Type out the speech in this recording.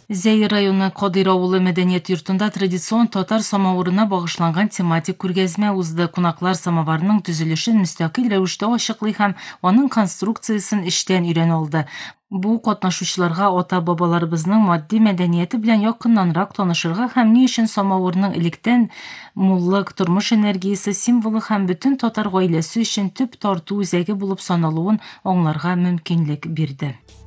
Зәй районы Кодыйр авылы мәдәният йортында традицион татар самавырына багышланган тематик күргәзмә узды. Кунаклар самаварның төзелешен мөстәкыйль рәвештә ачыклый һәм аның конструкциясын эштән өйрәнә алды. Бу катнашучыларга ата-бабаларыбызның матди мәдәнияте белән якыннанрак танышырга һәм ни өчен самавырның электән муллык, тормыш энергиясе символы һәм бөтен татар гаиләсе өчен төп тарту үзәге булып саналуын аңларга мөмкинлек бирде.